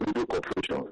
we do cooperation.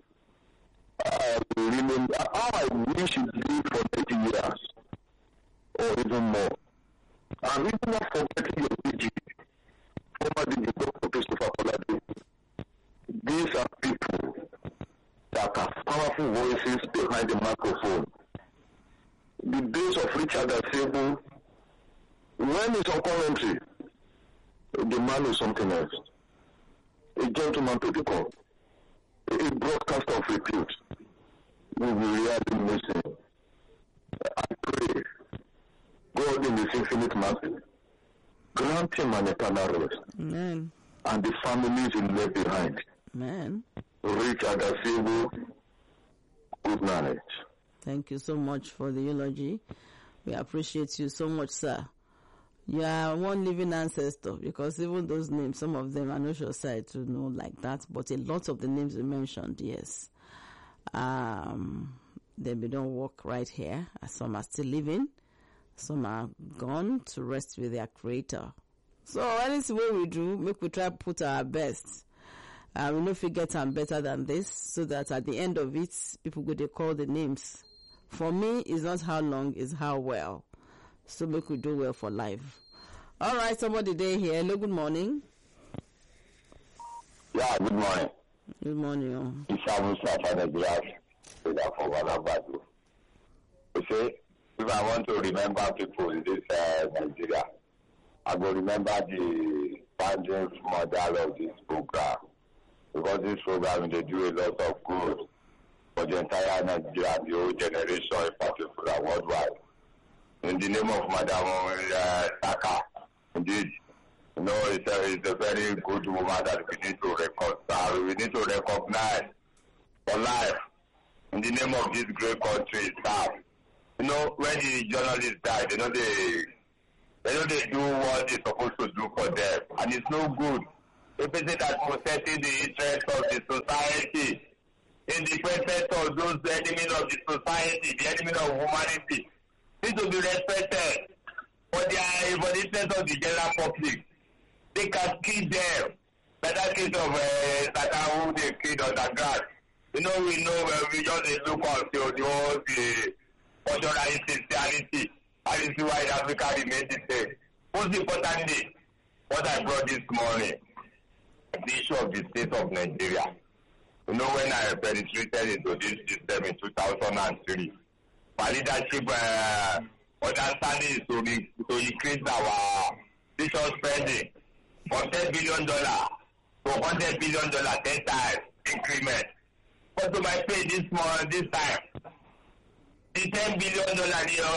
I wish it lived for 30 years or even more. And even not forgetting your DG, former DG, Dr. Christopher Kolade. These are people that have powerful voices behind the microphone. The days of Richard Asebo, when he's on commentary, the man is something else. A gentleman to the call. A broadcaster of repute. We will really miss him. I pray, God in His infinite mercy, grant him an eternal rest. Amen. And the families he left behind. Amen. Richard Asebo, good night. Thank you so much for the eulogy. We appreciate you so much, sir. You are one living ancestor, because even those names, some of them are not sure side to know like that, but a lot of the names you mentioned, yes. They don't work right here. Some are still living. Some are gone to rest with their creator. So anything we do, make we try to put our best. We know if we get them better than this, so that at the end of it, people go to call the names. For me, it's not how long, it's how well. So make we do well for life. All right, somebody there here. Hello, good morning. Yeah, good morning. Good morning. It's Abusa for the glass. For Wanabadu. You see, if I want to remember people in this Nigeria, I will remember the founding mother of this program. Because this program, they do a lot of good for the entire Nigeria, the whole generation in particular, worldwide. In the name of Madam Saka, indeed, you know, it's a very good woman that we need to reconcile. We need to recognize for life in the name of this great country. Staff, you know, when the journalists die, they know they do what they're supposed to do for them, and it's no good. If it is that protecting the interests of the society, in the presence of those enemies of the society, the enemies of humanity, need to be respected for the interest of the general public. They can kill them. But that case of Satan who they killed on the grass. You know, we just look until the whole cultural insincerity. And you see why Africa remains the same. Most importantly, what I brought this morning, the issue of the state of Nigeria. You know, when I penetrated into this system in 2003, my leadership understanding is to increase our vision spending from $10 billion to $100 billion 10 times increment. But to my pay this time, the $10 billion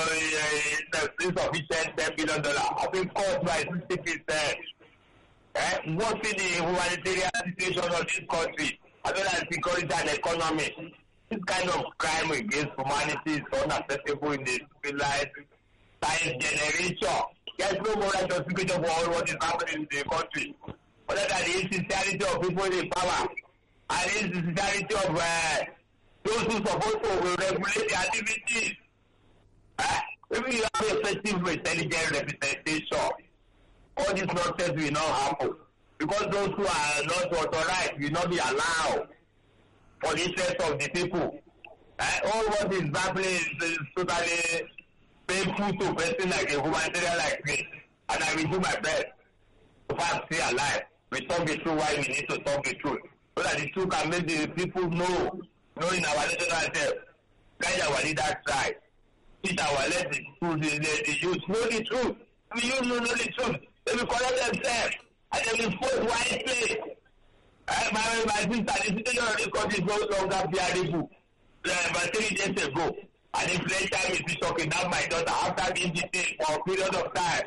insufficient $10 billion has been cut by 60%. What's in the humanitarian situation of this country, as well as security and economy? This kind of crime against humanity is unacceptable in the civilized science generation. There's no moral justification for all what is happening in the country. Other than the insincerity of people in power and the insincerity of those who are supposed to regulate the activities. If you have effective intelligent representation, all this nonsense will not happen. Because those who are not authorized will not be allowed for the interest of the people. All what is happening is totally painful to a person like a humanitarian like me. And I will do my best to find stay alive. We talk the truth why we need to talk the truth. So that the truth can make the people know in our national self. Guide our leaders right. Teach our let the youth know the truth. The youth know the truth. They will correct themselves. And they will vote wisely. My sister, the situation of the country is no longer bearable. But 3 days ago, an influencer is shocking down my daughter after being detained for a period of time.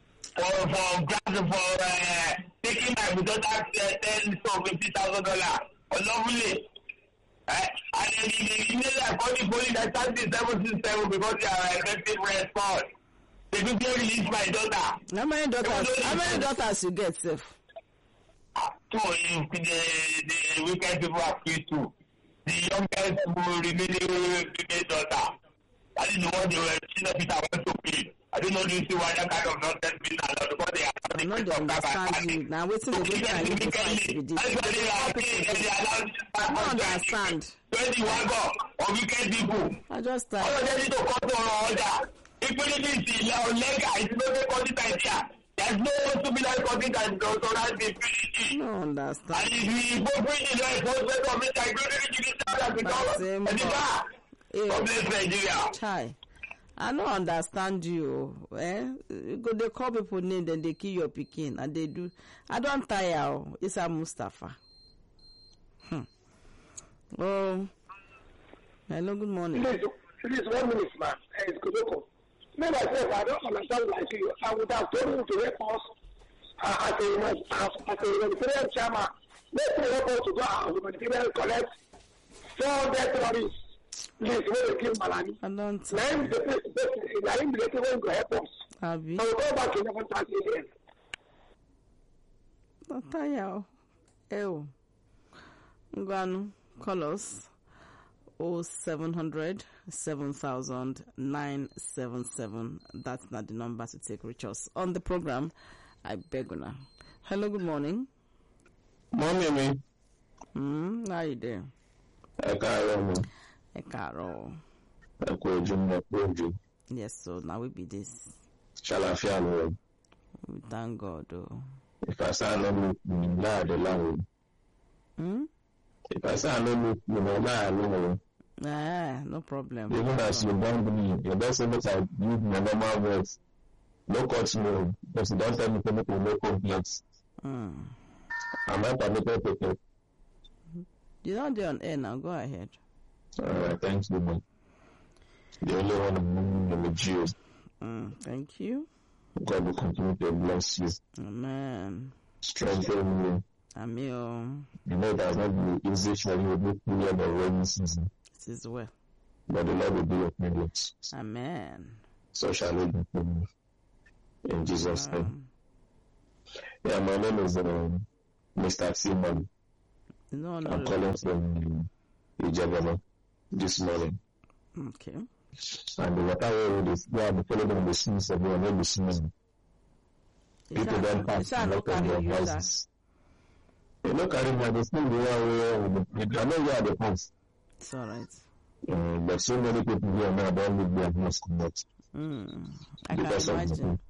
For taking my daughter $10,000 unlawfully. And then the email I called the police that started 767 because they are effective response. They quickly release my daughter. How many daughters you get, Seth? Two. The weekend people are free too. The youngest who remaining daughter. That is the one they were China Peter went to pay. I don't know this why that kind of nonsense being allowed because they are not the understand you. Now wait till they get and you decide to be this. That's why they are paying and they allow this understand. 20 wagon of wicked people. I just All of them need to come to our order. Impunity is illegal. It's not a content here. There's no one to be like content and authorize the impunity. no understand. And if we go bring the law enforcement of it, I go to the judicial and become God bless Nigeria. Chai, I don't understand you. You go they call people name, then they kill your pikin, and they do. I don't tire. It's a Mustafa. Oh, hello, good morning. Please, 1 minute, man. It's Kudoko. Me myself, I don't understand like you. I would have told him to help us as a humanitarian chairman. Let's help us to go out humanitarian collect 400 terrorists. Please, we kill Malani. I don't. Now, I'm the one to help us. Abi. I will go back in 11:30 again. Don't tire. Ew. Ngwanu, call us. 0700 7000 977. That's not the number to take reach us on the program. I beg you. Hello, good morning. Mommy, How you doing? I Ekaro. can't. Yes, so now we be this. Shall I feel? We thank God. Oh. If I say no, no, the language. If I say no, no. No problem. Even as you don't believe, you don't say much I use my normal words. No cuts more, because you don't tell me to no complaints. I'm not permitted to talk. You don't do on air now. Go ahead. Thank you, man. The only one of the Jews. Thank you. God will continue to bless you. Amen. Strengthen you. Amen. You know that's not the easy for you to be clear the rainy season. It is well. But the Lord will be your privilege. Amen. So shall it be for you. In Jesus' name. Yeah, my name is Mr. Simon. No, I'm calling from Ijabama this morning. Okay. And the water is the following the sins of your name is people don't pass and look at their houses. They look at it and they still go away. I know where they pass. It's all right. But so many people here now don't live their house connect. I Because can of the imagine.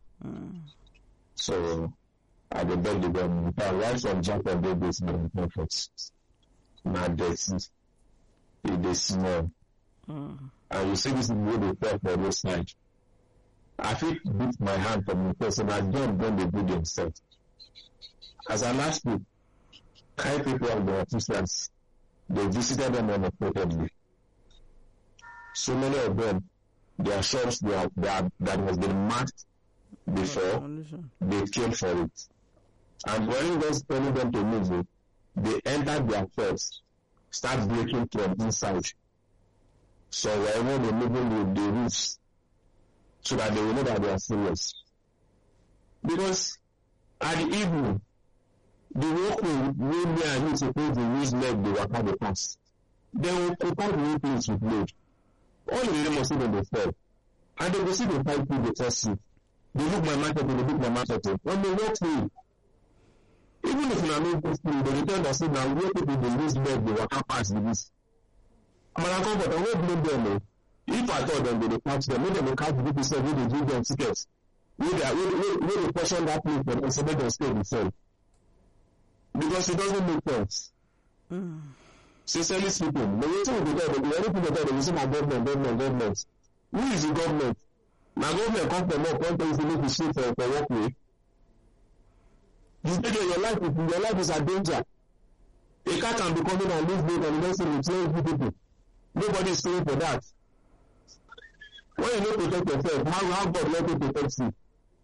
So I beg the government, why some jump on their basement efforts? Now dirty, it is small. And you see this is where they fell for this night. I feel beat my hand from the person and don't they do themselves. As I last week, kind people of the officers, they visited them unexpectedly. So many of them, their shops that has been marked before, they came for it. And when those telling them to move it, they entered their shops, start breaking from inside. So wherever they're moving the roofs, so that they will know that they are serious. Because at the evening, the walkway where me and you supposed to use leg, they walk out the pass. They will occupy the whole place with load. All the them must see them before. And they will see the 5 people they test it. They look my market, they look my market. On the walkway, even if you are not good, they return and say, now where people they use leg, they walk out past this. I'm going to come, but I won't blame them. If I thought them, they catch them, maybe they catch the people say, they give them tickets. Where they question that place for them, so they don't stay themselves. Because it doesn't make sense. Sincerely speaking, the reason we do that, the only people that they say, my government. Who is the government? My government comes from up, one thing is to make the shit for walkway. You think your life is a danger. A car can be coming and leave me and investing in 20 people. Nobody is paying for that. When you don't protect yourself, how God let you protect you?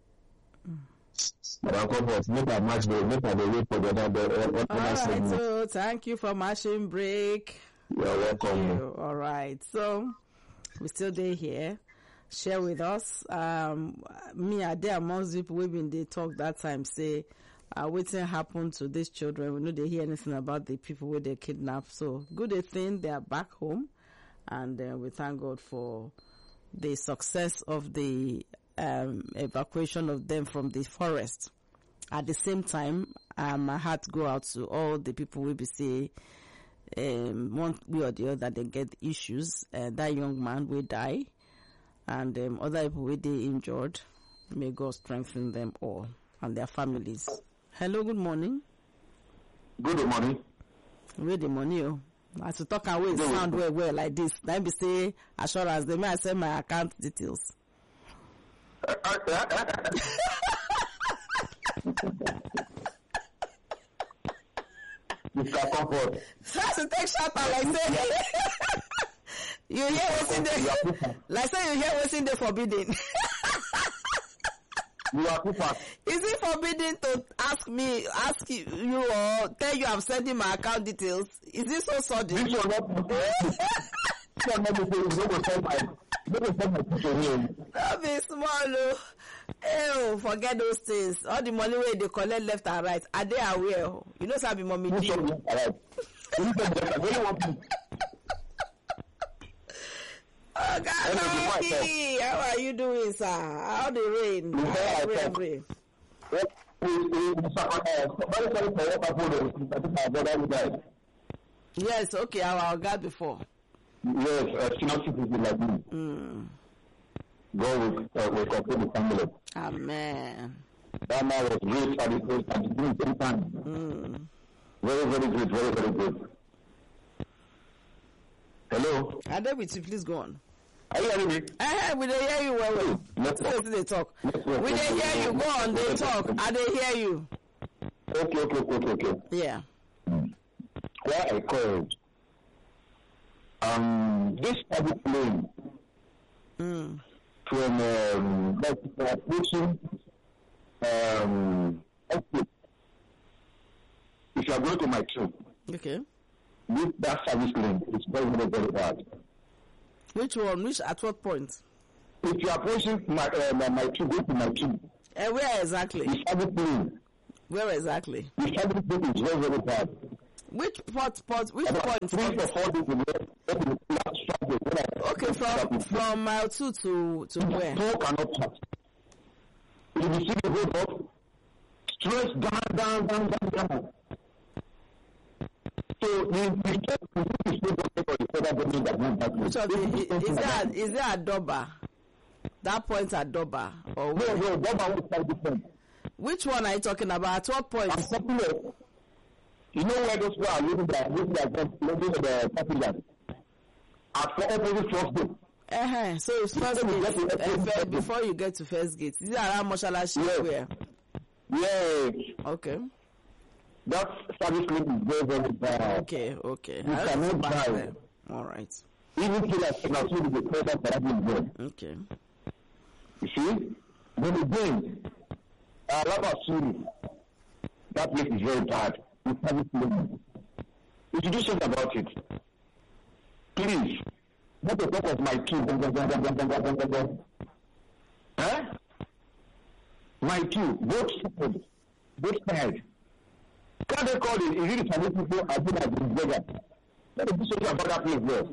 But I'll come forth, make a match, make a wait for the other. All right, so thank you for matching break. You're welcome. All right, so we still there here. Share with us. Me, I there amongst people we've been they talk that time say, what happened to these children? We know they hear anything about the people where they kidnapped. So good a thing they are back home, and we thank God for the success of the evacuation of them from the forest. At the same time, my heart go out to all the people we be say one way or the other they get issues. That young man will die, and other people will be injured. May God strengthen them all and their families. Hello, good morning. Good morning. Where the money? As you talk away, sound well like this. Let me say assurance. They may send my account details. Mr. Comfort. So to take shot like say you hear what's in there. Like say you hear what's in there forbidden. You are too fast. Is it forbidden to ask you or tell you I'm sending my account details? Is it so sudden? This will not That be small. Oh, forget those things. All the money where they collect left and right. Are they aware? You know Sabi Mommy D. Oh God, hi. How are you doing, sir? How the rain? Rain. Yes, okay, our God before. Yes, synopsis is like me. God will complete the family. Amen. That man was great at the same time. Very, very good, very, very good. Hello? I dare with you, please go on. Are you hearing me? We don't hear you well. They talk. We don't hear you. Go on, they talk. I don't hear you. Okay. Yeah. Why I called? This public plane from approaching exit. If you are going to my trip, okay. That service lane is very, very, very bad. Which one? Which at what point? If you are approaching my trip, go to my trip. Where exactly? The service lane. Where exactly? The service lane is very, very bad. Which point? Which about point? 3 or 4 days ago, okay, from mile 2 to where? 2 cannot pass. If you see the road up, straight down. So is there a Doba? That point at Doba? Or no, Doba is quite different. Which one are you talking about? At what point? I'm talking about, you know where those people are living there, the passengers. At the opposite first gate. So it's first gate before you get to first gate. Is it around Moshalashi Square? Yeah. Okay. That service lane is very, very bad. Okay. You cannot drive. All right. Even feel like I should be present for that. Okay. You see? Then again, Suri, that place is very bad. The service lane. You should do something about it. Please. Not the top of my two. Huh? My two. Both sides. Can they call it? Is it the Chinese people as well as the beggar? Let me do something about that place there.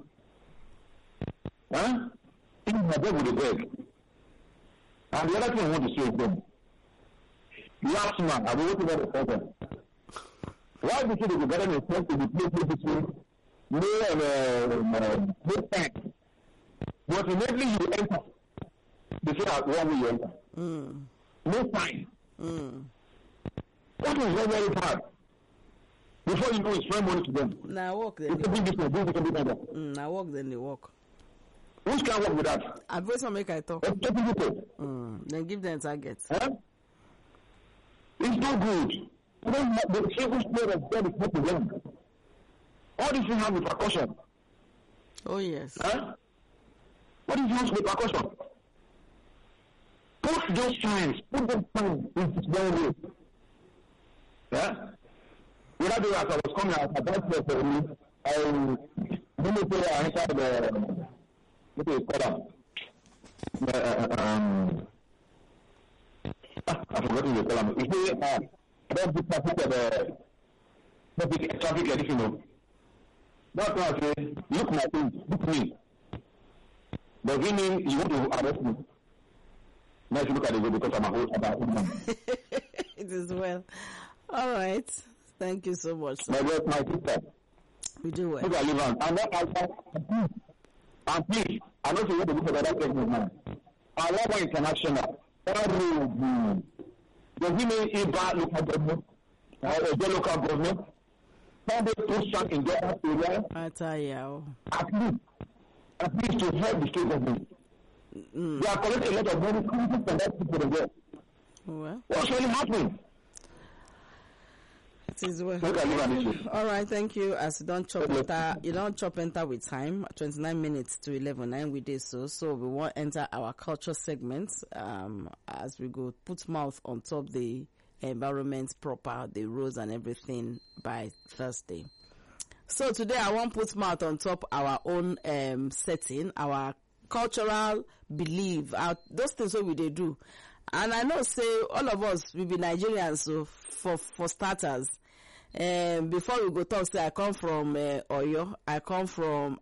Huh? In my bed with the beg. And the other thing I want to say is them. Last month, I was working at the program. Why do you think the government is supposed to be placed between me and both sides? But immediately you enter, they say that one way you enter. No sign. What is very, very bad? Before you know, it's spend money to them. Now walk then. Now walk then they walk. Which can work with that? Advice will make I talk. Then give them targets. Huh? It's not good. The civil state of God is not to them. All these things have repercussion. Oh yes. Huh? What is wrong with repercussion? Put those signs. Put those signs in this very way. Yeah? The other day as I was coming out, about I entered what do you call them? I forgot what you call them. You see, about the traffic edition, you know. That's why I say, look my things, look me. Does it mean you want to arrest me? Now if you look at it, because I'm a whole about it is well. All right. Thank you so much. My sister. We do well. Look at Livan. And please, I know you want to look at that segment now. Our level international. Does it mean IBA local government or a local government? Can they put some in their area? At least to help the state government. They are collecting a lot of money from that people there. Well, what's really happening? It is well. All right, thank you. As you don't chop enter with time. 29 minutes to 11. 9 we did so we won't enter our culture segments. As we go put mouth on top the environment proper, the roads and everything by Thursday. So today I want put mouth on top our own setting, our cultural belief, those things what we do. And I know say all of us we be Nigerians, so for starters, before we go talk, say I come from Oyo, I come from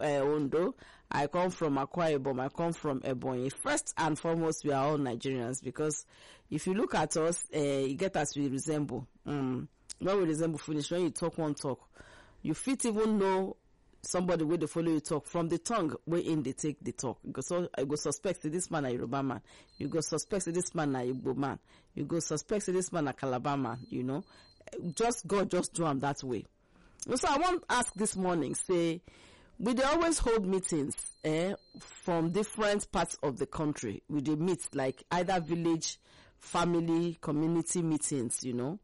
Ondo, I come from Akwa Ibom, I come from Ebonyi. First and foremost, we are all Nigerians, because if you look at us, you get us we resemble. When we resemble finish, when you talk one talk, you fit even know somebody where they follow you talk from the tongue where in they take the talk. So I go suspect this man a Yoruba man. You go suspect this man a Igbo man. You go suspect this man a Calabar man. You know, God just do them that way. So I want to ask this morning, say, we they always hold meetings from different parts of the country. We they meet like either village, family, community meetings. You know,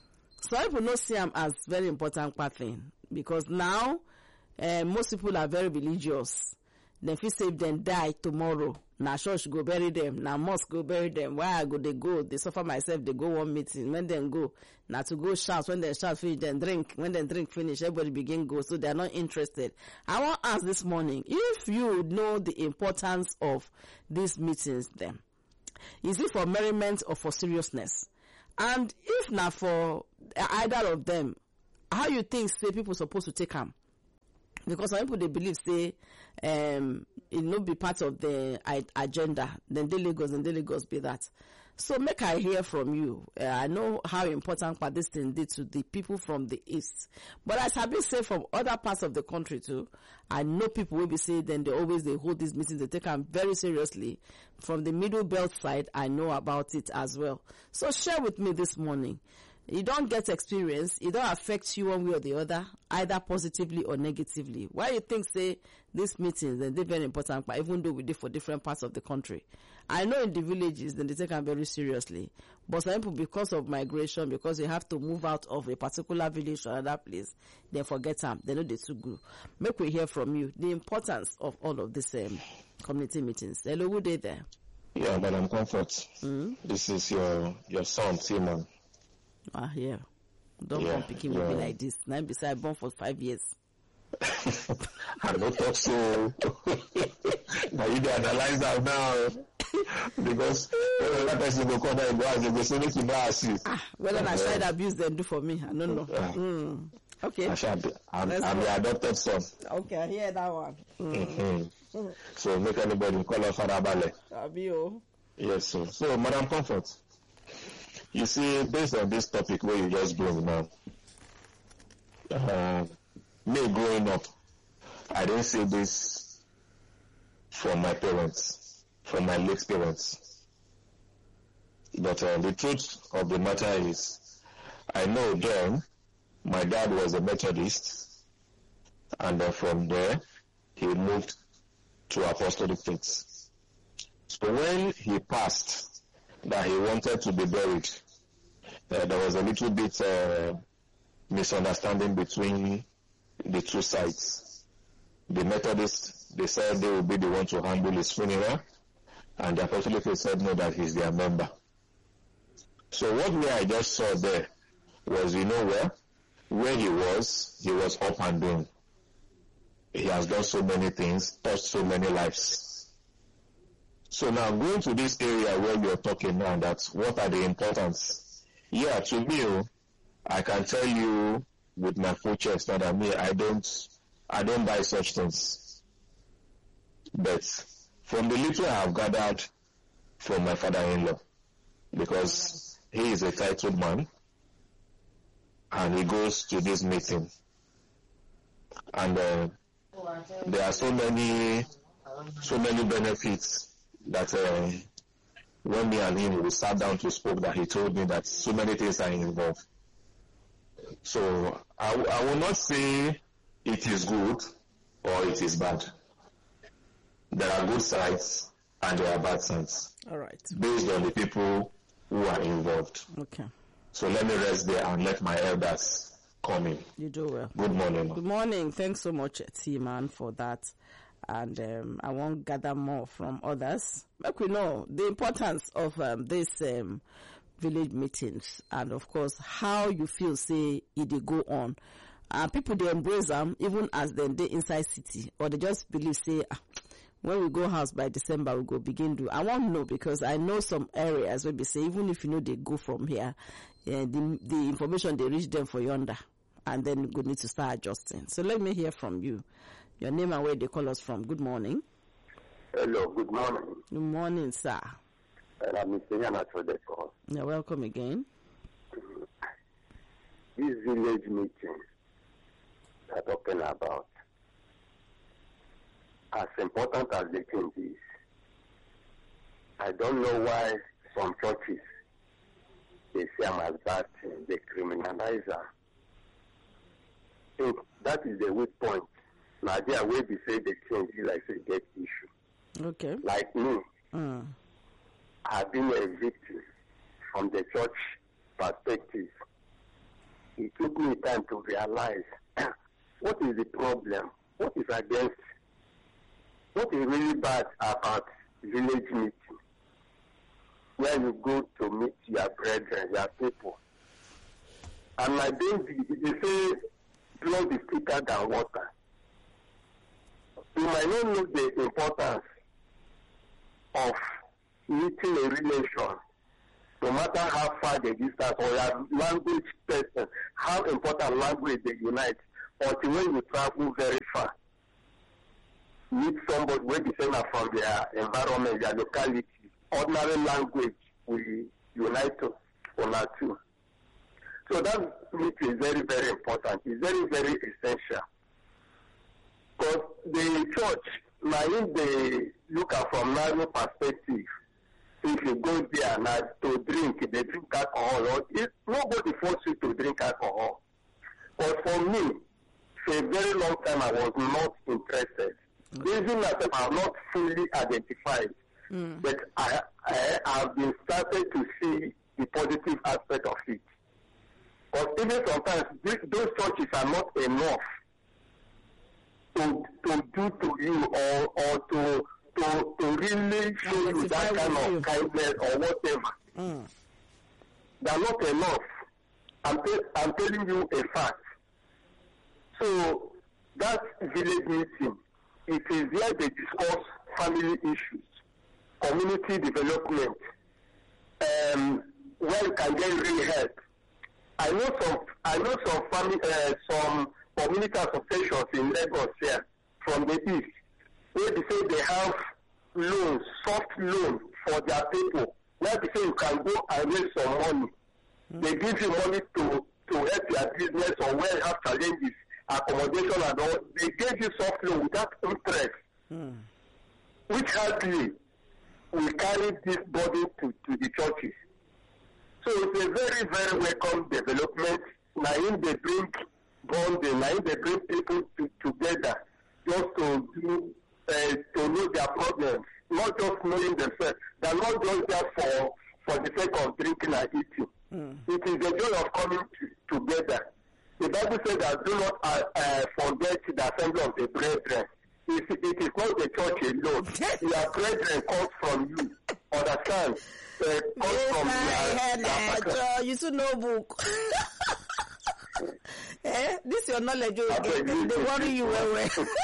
so people not see them as very important thing, because now. Most people are very religious. Then if you say if them die tomorrow, na church go bury them, na mosque go bury them. Why they go? They suffer myself, they go one meeting. When they go, now to go shout, when they shout finish, then drink. When they drink finish, everybody begin go. So they are not interested. I want to ask this morning, if you know the importance of these meetings then, is it for merriment or for seriousness? And if not for either of them, how you think say people supposed to take them? Because some people they believe say it not be part of the agenda, then daily goes be that. So make I hear from you. I know how important this thing did to the people from the east, but as I been say from other parts of the country too, I know people will be saying then they hold these meetings, they take them very seriously. From the middle belt side, I know about it as well. So share with me this morning. You don't get experience, it don't affect you one way or the other, either positively or negatively. Why you think say these meetings, then they're very important, but even though we do for different parts of the country. I know in the villages, then they take them very seriously. But some people, because of migration, because you have to move out of a particular village or another place, they forget them. They know they too good. Make we hear from you the importance of all of these community meetings. Hello, good day there. Yeah, Madam Comfort. This is your son, Simon. Yeah. Don't come picking me like this. Now beside born for 5 years. I don't talk so. Now you can analyze that now. Because that person will come and go and they say make you know ask you. Whether I child abuse them do for me, I don't know. Okay. I'm the adopted son. Okay, I hear that one. So make anybody call us Father Bale. Abio. Yes, sir. So Madam Comfort. You see, based on this topic where you just bring now, me growing up, I didn't see this from my parents, from my late parents. But the truth of the matter is, I know then, my dad was a Methodist, and from there, he moved to Apostolic Faith. So when he passed, that he wanted to be buried, there was a little bit misunderstanding between the two sides. The Methodists, they said they would be the one to handle his funeral, and the Apostolic Faith said no, that he's their member. So what I just saw there was, you know where he was up and doing. He has done so many things, touched so many lives. So now going to this area where you're talking now, that what are the importance? Yeah, to me, I can tell you with my full chest that I don't buy such things. But from the little I have gathered from my father-in-law, because he is a titled man, and he goes to this meeting. And there are so many benefits that when me and him we sat down to speak, that he told me that so many things are involved. So I will not say it is good or it is bad. There are good sides and there are bad sides. All right. Based on the people who are involved. Okay. So let me rest there and let my elders come in. You do well. Good morning. Good morning. Thanks so much, T-Man, for that. And I won't gather more from others. Like we know the importance of this village meetings, and of course how you feel say it go on. People they embrace them even as they inside city, or they just believe say when we go house by December we go begin do. I won't know, because I know some areas where they say even if you know they go from here, the information they reach them for yonder, and then you need to start adjusting. So let me hear from you. Your name and where they call us from. Good morning. Hello, good morning. Good morning, sir. I'm Mr. Yana for the call. You're welcome again. This village meeting we're talking about, as important as the thing is, I don't know why some churches, they see them as bad things, they criminalize them. I think that is the weak point. Now, there way they say they change it like a dead issue. Okay. Like me, I've been a victim from the church perspective. It took me time to realize what is the problem, what is really bad about village meeting, where you go to meet your brethren, your people. And my baby, they say blood is thicker than water. You might not know the importance of meeting a relation, no matter how far the distance or your language person, how important language they unite, until when you travel very far. Meet somebody where the same from their environment, their locality, ordinary language will unite on that too. So that meeting is very, very important. It's very, very essential. Because the church, now in the look at from narrow perspective, if you go there now to drink, they drink alcohol. Or nobody forces you to drink alcohol. But for me, for a very long time, I was not interested. Even as I have not fully identified, but I have been started to see the positive aspect of it. But even sometimes, those churches are not enough to do to you or to really show you that kind of kindness or whatever. They are not enough. I'm telling you a fact. So that village meeting, it is where they discuss family issues, community development, where you can get real help. I know some family, some community associations in Lagos here from the east, where they say they have loans, soft loans for their people, where they say you can go and raise some money. They give you money to help your business or where you have challenges, accommodation and all. They give you soft loan without interest, which hardly will carry this burden to the churches. So it's a very, very welcome development. Now in they bring bonding, now in they bring people together just to do to know their problems, not just knowing themselves. They're not just there for the sake of drinking and eating. It is the joy of coming together. The Bible says that do not forget the assembly of the brethren. It is not the church alone. Your brethren comes from you. Understand? You should know book. This your knowledge. They worry you well.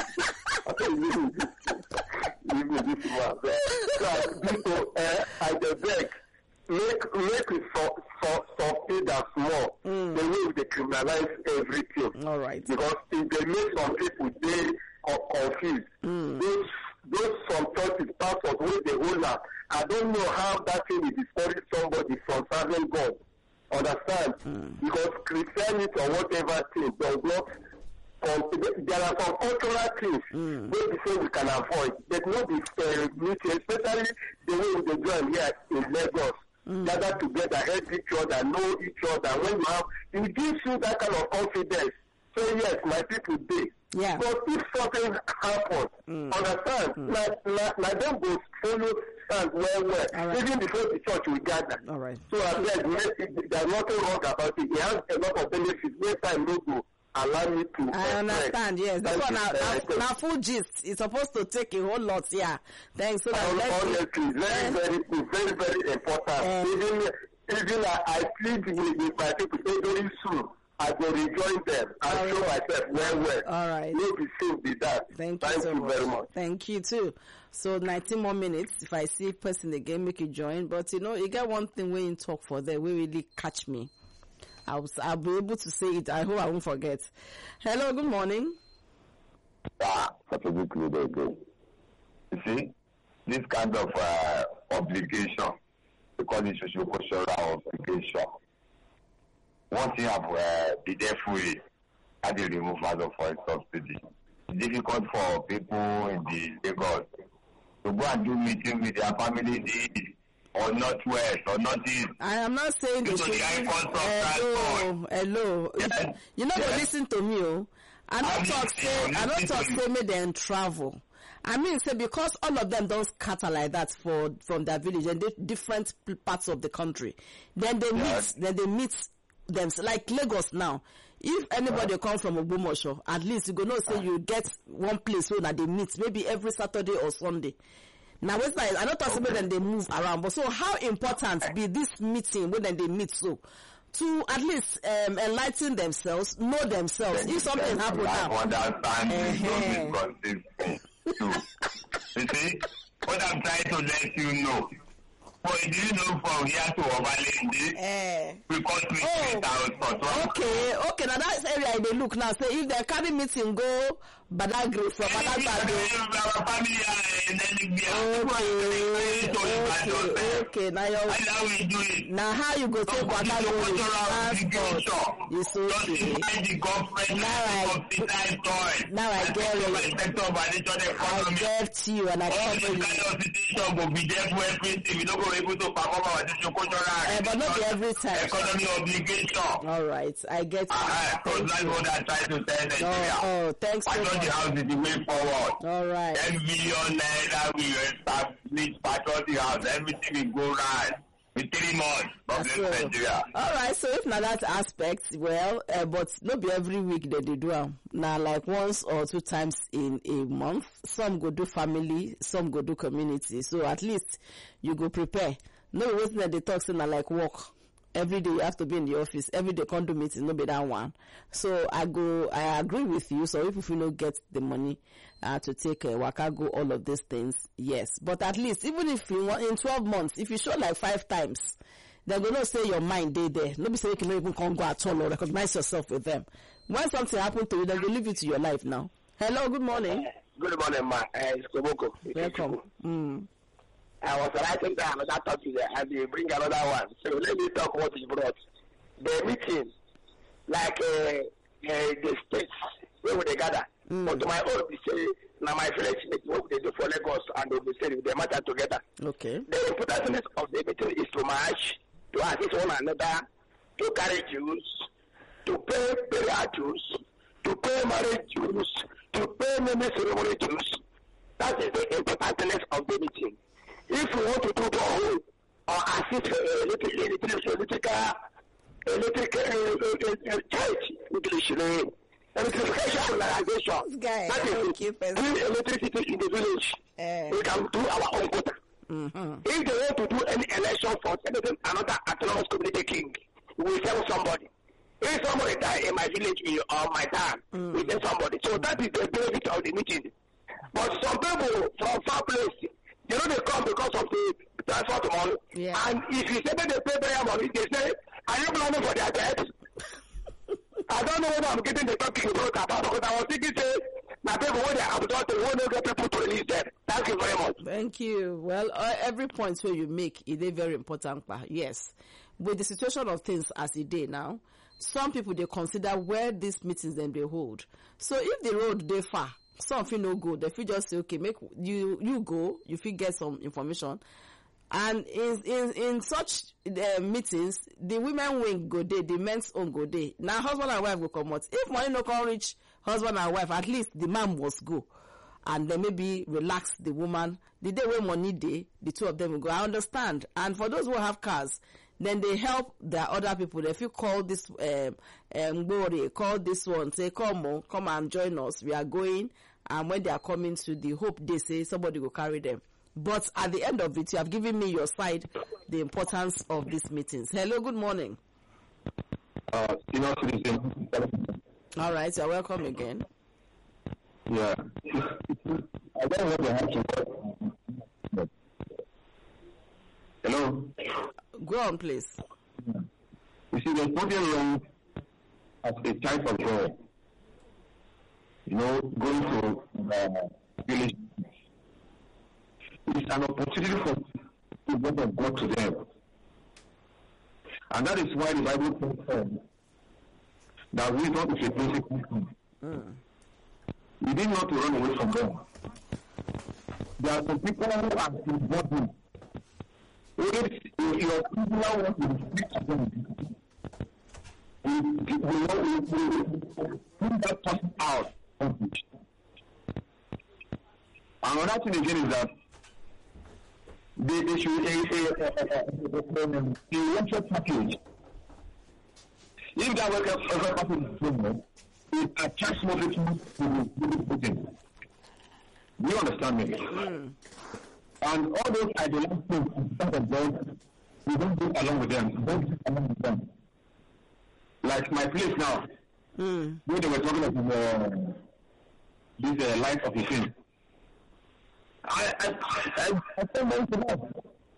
I beg, make it something that's small. The way they criminalize everything. All right. Because if they make some people they confused. Those some churches, pastors, where they hold up. I don't know how that thing will discourage somebody from serving God. Understand? Because Christianity or whatever thing does not there are some cultural things wey be say we can avoid, but not be meeting, especially the way we dey join here in Lagos. Gather together, help each other, know each other. When you have, it gives you that kind of confidence. Say yes, my people dey. Yeah. But if something happens, understand? Na them go follow stand well. Right. Even before the church will gather. All right. So there's nothing wrong about it. It has a lot of benefits. Next time no go allow me to. I understand. Yes, that's what now full gist. It's supposed to take a whole lot. Yeah. Thanks. So that honestly, very important. Even I plead with my people very soon. I will rejoin them and show myself well. All right. Maybe soon be that. Thank you so much. Very much. Thank you too. So 19 more minutes. If I see a person again, make you join. But you get one thing when you talk for there, will really catch me. I'll be able to say it. I hope I won't forget. Hello, good morning. Such a good day again. You see, this kind of obligation, because it's a social obligation. Once you have been there fully, and the removal of foreign subsidy, it's difficult for people in the Lagos to go and do meeting with their family or not west or not east. I am not saying they should. Hello. Yes. You know, they listen to me. I don't talk say make them travel. I mean, say because all of them don't scatter like that from their village and different parts of the country. Then they meet them like Lagos now. If anybody come from Ogbomoso, at least you go know say you get one place where they meet maybe every Saturday or Sunday. Now what's that? I don't talk about them they move around, but so how important be this meeting when they meet so to at least enlighten themselves, know themselves. If something happen now, understand you see what I'm trying to let you know. But do you know from here to Obalende? Because we okay. Now that's area they look now. Say if they carry meeting go Badagry from Badagry. Okay. Now we do it. Now how you go take Badagry passport? It's okay. Now I get it. I get you and I cover you. Able to perform our cultural but not every time. Economy obligation. All right, I get you. So that's what I try to tell Nigeria. Thanks so much. The house is the way forward. All right. 10 billion naira we establish patriotic house. Everything will go right. In 3 months, Nigeria. All right, so if not that aspect, well, but not be every week that they do them. Now, like once or 2 times in a month. Some go do family, some go do community. So at least you go prepare. No waiting that they talk saying like work. Every day you have to be in the office. Every day can't do meetings, no be that one. So I agree with you. So if you don't get the money to take waka go all of these things, yes. But at least even if you want in 12 months, if you show like 5 times, they're gonna say your mind there. Nobody say you can even come go at all or recognize yourself with them. When something happened to you, they're gonna leave it to your life now. Hello, good morning. Good morning, ma. It's Koboko. Welcome. I was writing down another topic and you bring another one. So let me talk what is brought. The meeting, like the states, where would they gather? But to my own, we say, now my village meeting, what they do for Lagos and they say they matter together. Okay. The importance of the meeting is to march, to assist one another, to carry Jews, to pay burial Jews, to pay marriage Jews, to pay many ceremony Jews. That is the importance of the meeting. If you want to do the whole or assist church, electrification organization, that is bring electricity in the village. We can do our own quota. If they want to do any election for another autonomous community king, we send somebody. If somebody die in my village or my town, we send somebody. So that is the benefit of the meeting. But some people from far places, they come because of the transport money. Yeah. And if you say that they pay their money, they say, are you planning for their debt? I don't know whether I'm getting the topic you brought about because I was thinking, say, my people, when they have done, they won't get people to release them. Thank you very much. Thank you. Well, every point where you make is very important. Yes. With the situation of things as it is now, some people they consider where these meetings then they hold. So if the road they far, some feel no go, they feel just say, okay, make you go, you feel get some information. And in such meetings, the women wing go day, the men's own go day. Now husband and wife go come out. If money no can reach husband and wife, at least the man must go. And then maybe relax the woman. The day when money day, the two of them will go. I understand. And for those who have cars, then they help their other people. If you call this Mbori, call this one, say, come and join us. We are going. And when they are coming to the hope, they say somebody will carry them. But at the end of it, you have given me your side, the importance of these meetings. Hello, good morning. All right, you're welcome again. Yeah. I don't know what to. Hello? Go on, please. You see, there's nothing wrong as a child of God. Going to village. It's an opportunity for the word of God to them. And that is why the Bible says that wisdom is a principal thing. We need not to run away from them. There are some people who are involved. If your people want to speak to them, we put that person out of it. Another thing again is that they should a workshop package. If that workshop package is good, it attracts more people to the meeting. Do you understand me? And all those ideological things in front of God, we don't go along with them. Don't go along with them. Like my place now, when they were talking about this life of the king. I don't want to know.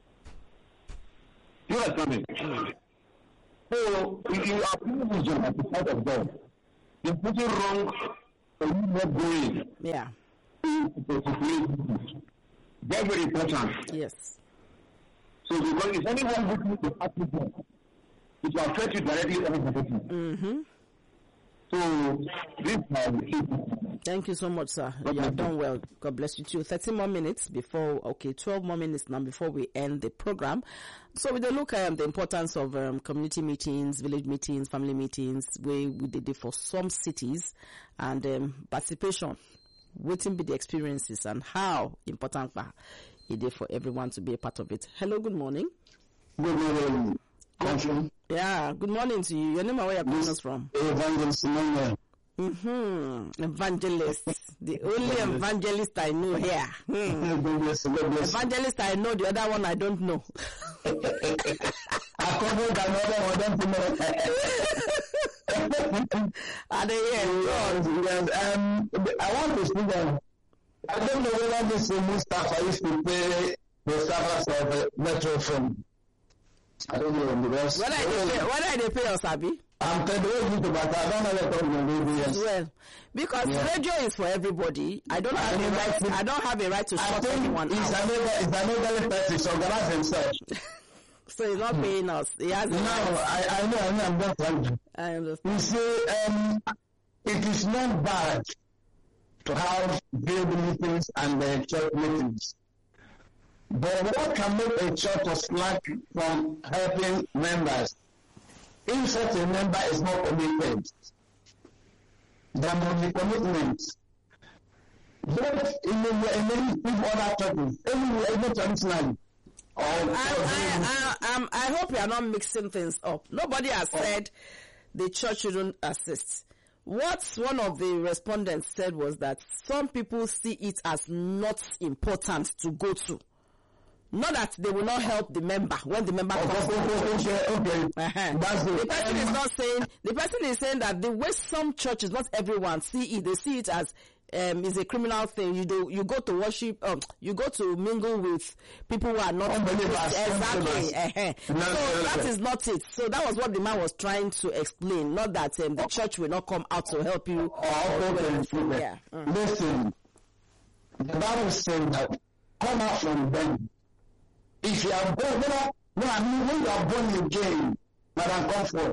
You understand me? So, if you are putting vision at the side of God, you're putting wrong for you not going. Yeah. Very, very important. Yes. So, because if anyone looking to ask you, it will affect you directly or indirectly. So, this is thank you so much, sir. You have done well. God bless you too. 30 more minutes before, 12 more minutes now before we end the program. So we look at the importance of community meetings, village meetings, family meetings, where we did it for some cities, and participation, waiting be the experiences and how important it is for everyone to be a part of it. Hello, good morning. Good morning. Yeah, good morning to you. Your name and where you're calling us from? Evangelist. Evangelist. The only evangelist I know here. Evangelist I know, the other one I don't know. I want to speak on. I don't know whether this is Mustafa used to pay the service of Metrofilm. I don't know because whether they pay or Sabi? I'm telling you, but I don't know what well, because radio is for everybody. I don't have a right to stop anyone. It's another person to organize himself. So he's not paying us. He has I know. I'm not telling. I understand. You see, it is not bad to have village meetings and church meetings. But what can make a church to slack from helping members? If such a member is not committed, there must be commitment. Both in many other churches, anywhere, even traditionally. I hope you are not mixing things up. Nobody has said the church shouldn't assist. What one of the respondents said was that some people see it as not important to go to. Not that they will not help the member when the member comes. Okay. The person is not saying. The person is saying that the way some churches, not everyone, see it. They see it as is a criminal thing. You go to worship. You go to mingle with people who are not exactly. So that is not it. So that was what the man was trying to explain. Not that the church will not come out to help you. Yeah. Listen, the Bible is saying that come out from them. If you are born, when you are born again, Madam Comfort,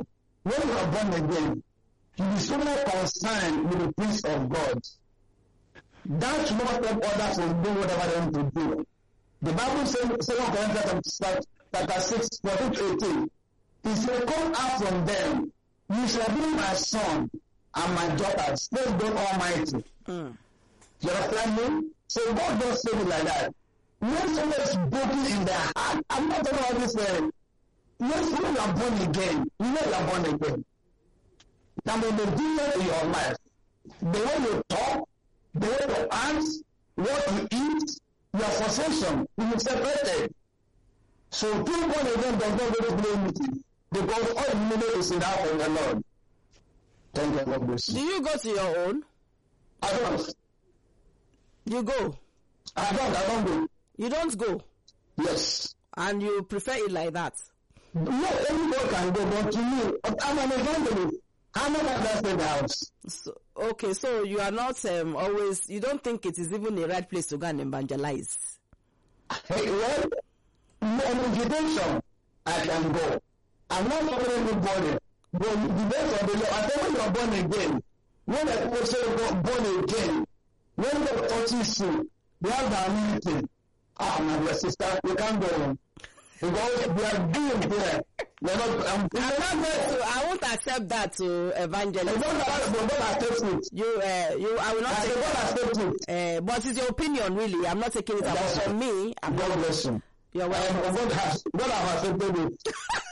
when you are born again, you be so much concerned with the peace of God. That should not help others to do whatever they want to do. The Bible says, 2 Corinthians chapter 6, 14 to 18, it says, come out from them, you shall be my son and my daughter, says God Almighty. You understand me? So God don't say it like that. When someone is broken in their heart, I'm not talking about this when you are born again, you know you are born again. Now when they do that in your life, the way you talk, the way you act, what you eat, your association, you will separated. So being born again does not go to play with it, because all you know is in the house of the Lord. Thank you, God bless you. Do you go to your own? I don't. You go? I don't go. You don't go? Yes. And you prefer it like that? No, everyone can go, but to me, I'm an evangelist. I'm not that in the house. So, okay, so you are not always, you don't think it is even the right place to go and evangelize? Hey, well, on invitation, I can go. I'm not talking anybody. But the best of the Lord, I think when you are born again, when the people say born again, when God touches you, they have the anointing. My dear sister, you can't go on. Because we are doing there. We're not, I'm not going to, I won't accept that to evangelist. God accepts it. I will not take it. God accepts it. But it's your opinion, really. I'm not taking it. But for me, God bless you. You're welcome. God has accepted it.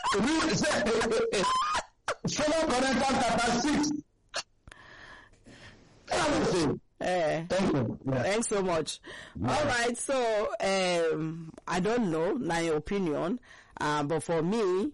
2 Corinthians chapter 6. Thank you. Yeah. Thanks so much. Yeah. All right, so I don't know, now your opinion, but for me,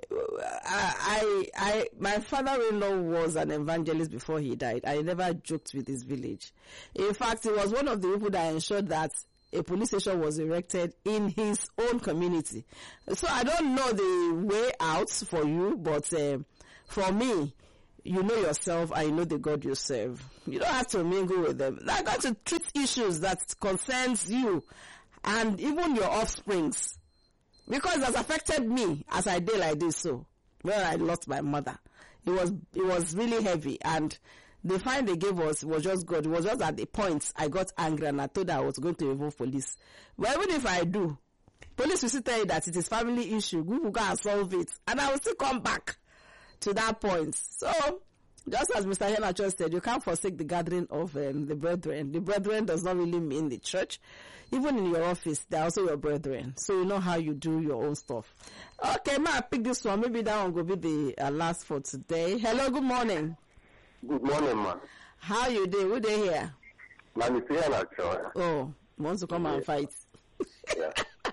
my father-in-law was an evangelist before he died. I never joked with his village. In fact, he was one of the people that ensured that a police station was erected in his own community. So I don't know the way out for you, but for me, you know yourself and you know the God you serve. You don't have to mingle with them. They're going to treat issues that concerns you and even your offsprings. Because it has affected me as I did like this. So when I lost my mother, it was really heavy, and the fine they gave us was just good. It was just at the point I got angry and I told her I was going to involve police. But even if I do, police will still tell you that it is family issue. We will go and solve it, and I will still come back to that point. So, just as Mr. Henacho said, you can't forsake the gathering of the brethren. The brethren does not really mean the church. Even in your office, they're also your brethren. So you know how you do your own stuff. Okay, ma, pick this one. Maybe that one will be the last for today. Hello, good morning. Good morning, ma. How you doing? Who they here? Man, it's Henacho. Oh, wants to come and fight. Yeah.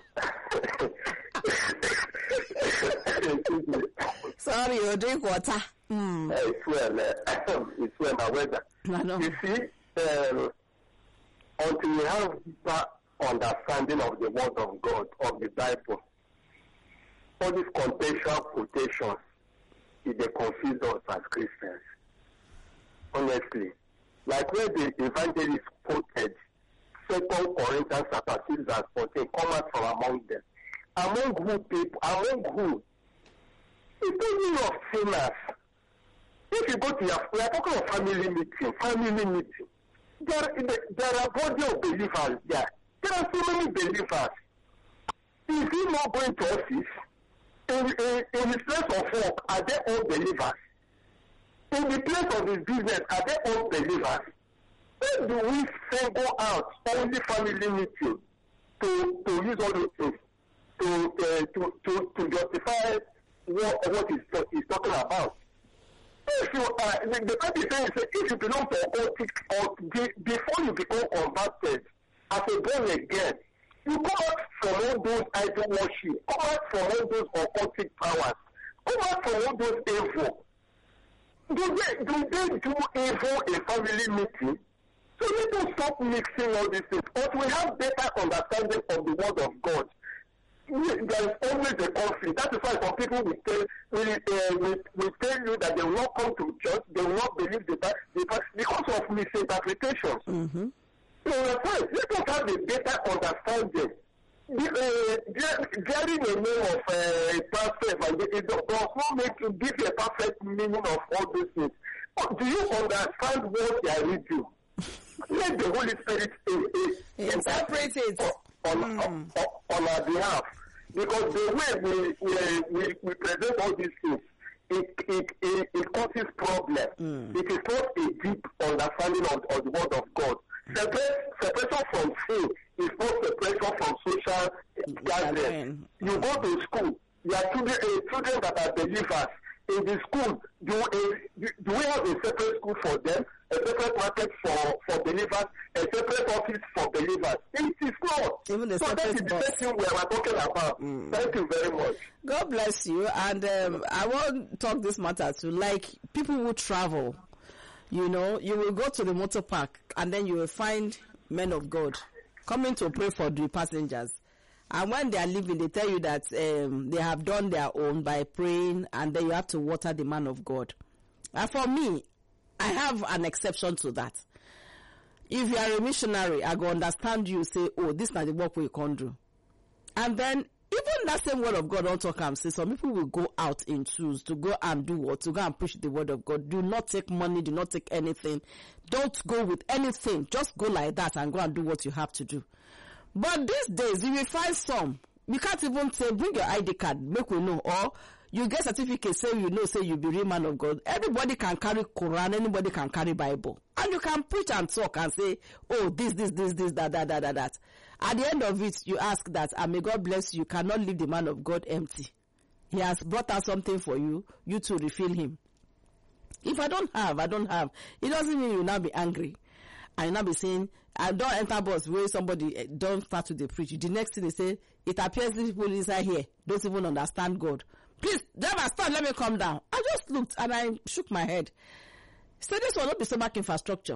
Sorry, you drink water. It's when my weather. I know. You see, until we have that understanding of the word of God, of the Bible, all these contextual quotations, they confuse us as Christians. Honestly. Like where the evangelist quoted 2 Corinthians chapter 6 verse 14, come out from among them. Among who people? Among who? It's only of sinners. If you go to we are talking of family meeting. There are body of believers there. There are so many believers. Is he not going to office? In his place of work, are they all believers? In the place of his business, are they all believers? Where do we single out only family meeting to use all those things to justify what he's talking about? If you the Bible says if you belong to occultic, or before you become converted as a born again, you come out from all those idol worship, come out from all those occultic powers, come out from all those evil. Do they do evil in family meeting? So let us stop mixing all these things. But we have better understanding of the word of God. There is always a conflict. That is why some people will tell you that they will not come to church, they will not believe the Bible because of misinterpretations. Mm-hmm. So let us have a better understanding. Getting a name of a pastor, it does not make you give a perfect meaning of all these things. Do you understand what they are reading? Let the Holy Spirit interpret it on our behalf. Because the way we present all these things, it causes problems. It is not a deep understanding of the word of God. Separation from sin is not separation from social gathering. You go to school, you are children that are believers. In the school, do we have a separate school for them, a separate market for believers, a separate office for believers? It is not. Even the so that is the first thing we are talking about. Thank you very much. God bless you. And I want to talk this matter to like people who travel. You know, you will go to the motor park and then you will find men of God coming to pray for the passengers. And when they are leaving, they tell you that they have done their own by praying, and then you have to water the man of God. And for me, I have an exception to that. If you are a missionary, I go understand you, say, oh, this is not the work we can do. And then, even that same word of God, don't talk and say, some people will go out in twos to go and do what? To go and preach the word of God. Do not take money, do not take anything. Don't go with anything. Just go like that and go and do what you have to do. But these days, you will find some. You can't even say, bring your ID card, make we know. Or you get certificate, say you know, say you be real man of God. Everybody can carry Quran, anybody can carry Bible. And you can preach and talk and say, oh, this, that. At the end of it, you ask that, and may God bless you, you cannot leave the man of God empty. He has brought out something for you, you to refill him. If I don't have. It doesn't mean you will not be angry. And you now be saying, I don't enter bus where somebody don't start to preach. The next thing they say, it appears the people inside here don't even understand God. Please, driver, stop, let me come down. I just looked and I shook my head. So this will not be so much infrastructure.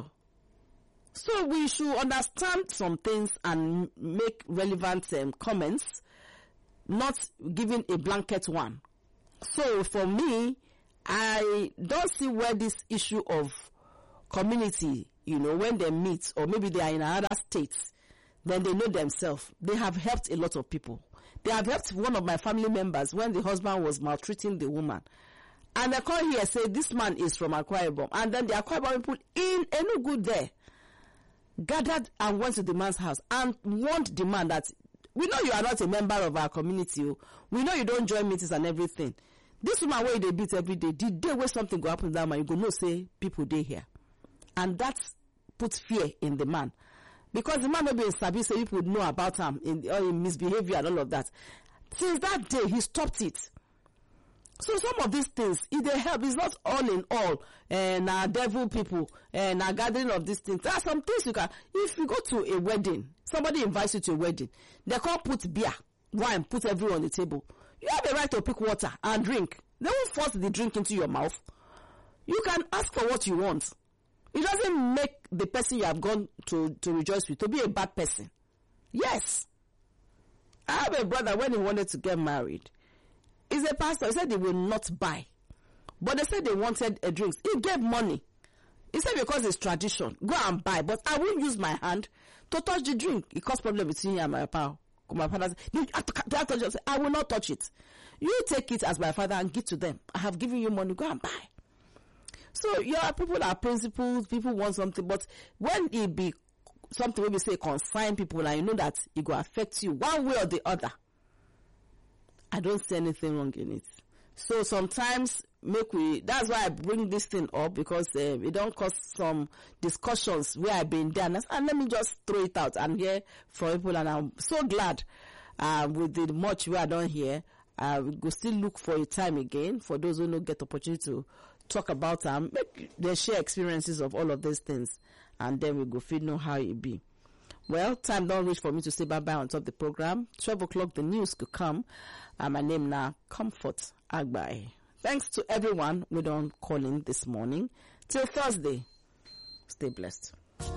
So we should understand some things and make relevant comments, not giving a blanket one. So for me, I don't see where this issue of community, you know, when they meet, or maybe they are in another state, then they know themselves. They have helped a lot of people. They have helped one of my family members when the husband was maltreating the woman. And they come here and say, this man is from Akwa Ibom. And then the Akwa Ibom people in Enugu there gathered and went to the man's house and warned the man that, we know you are not a member of our community. We know you don't join meetings and everything. This woman where they beat every day, the day where something go happen to that man, you go no say people dey here. And that puts fear in the man. Because the man may be in Sabi, so people would know about him in misbehavior and all of that. Since that day, he stopped it. So some of these things, if they help, it's not all in all. Now devil people, now gathering of these things. There are some things you can, if you go to a wedding, somebody invites you to a wedding, they can't put beer, wine, put everyone on the table. You have the right to pick water and drink. They won't force the drink into your mouth. You can ask for what you want. It doesn't make the person you have gone to rejoice with to be a bad person. Yes. I have a brother, when he wanted to get married, he's a pastor. He said he will not buy. But they said they wanted a drink. He gave money. He said because it's tradition, go and buy. But I won't use my hand to touch the drink. It caused problem between him and my father. My father said, I will not touch it. You take it as my father and give to them. I have given you money, go and buy. So, yeah, people are principled, people want something, but when it be something where we say consign people and you know that it will affect you one way or the other, I don't see anything wrong in it. So sometimes that's why I bring this thing up, because it don't cause some discussions where I've been there. And let me just throw it out and hear from people. And I'm so glad with the much we are done here. We will still look for a time again for those who don't get opportunity to talk about them, make they share experiences of all of these things, and then we go feel know how it be. Well, time don't reach for me to say bye-bye on top of the program. 12 o'clock, the news could come. My name now, Comfort Agbai. Thanks to everyone we don't call in this morning. Till Thursday, stay blessed.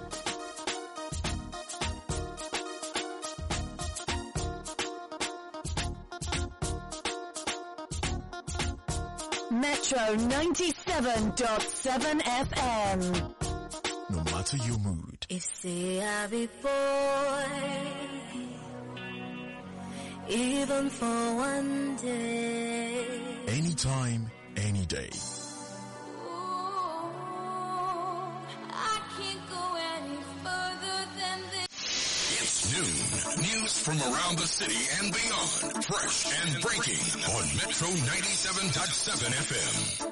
Metro 97.7 FM. No matter your mood. If say I be boy, even for one day. Anytime, any day. I can't go any further than this. It's noon. News from around the city and beyond. Fresh and breaking on Metro 97.7 FM.